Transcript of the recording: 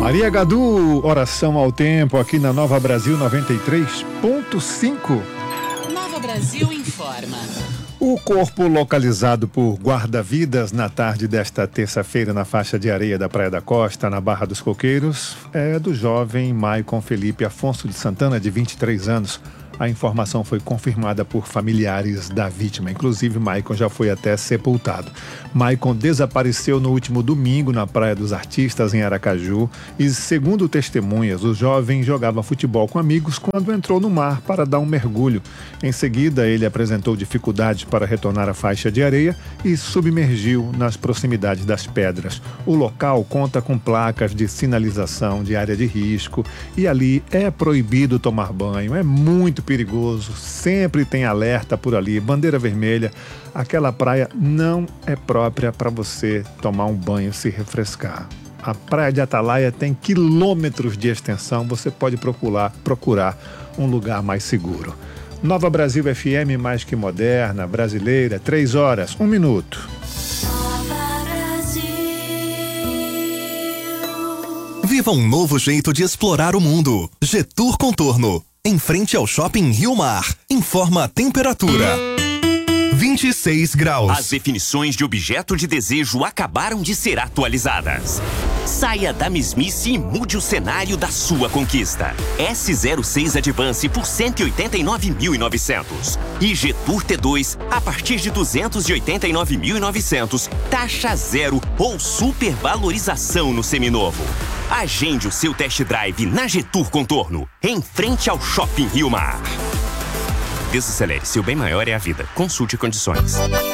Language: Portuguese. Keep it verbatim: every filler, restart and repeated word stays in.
Maria Gadu, oração ao tempo aqui na Nova Brasil noventa e três ponto cinco. Nova Brasil informa. O corpo localizado por guarda-vidas na tarde desta terça-feira na faixa de areia da Praia da Costa, na Barra dos Coqueiros, é do jovem Maicon Felipe Afonso de Santana, de vinte e três anos. A informação foi confirmada por familiares da vítima. Inclusive, Maicon já foi até sepultado. Maicon desapareceu no último domingo na Praia dos Artistas, em Aracaju. E, segundo testemunhas, o jovem jogava futebol com amigos quando entrou no mar para dar um mergulho. Em seguida, ele apresentou dificuldades para retornar à faixa de areia e submergiu nas proximidades das pedras. O local conta com placas de sinalização de área de risco e ali é proibido tomar banho. É muito perigoso, sempre tem alerta por ali, bandeira vermelha. Aquela praia não é própria para você tomar um banho, se refrescar. A praia de Atalaia tem quilômetros de extensão, você pode procurar, procurar um lugar mais seguro. Nova Brasil F M, mais que moderna, brasileira, três horas, um minuto. Viva um novo jeito de explorar o mundo. Getur Contorno. Em frente ao Shopping Rio Mar. Informa a temperatura. vinte e seis graus. As definições de objeto de desejo acabaram de ser atualizadas. Saia da mesmice e mude o cenário da sua conquista. S zero seis Advance por cento e oitenta e nove mil e novecentos. E Getur T dois a partir de duzentos e oitenta e nove mil e novecentos. Taxa zero ou supervalorização no seminovo. Agende o seu test drive na Getur Contorno, em frente ao Shopping Rio Mar. Desacelere, seu bem maior é a vida. Consulte condições.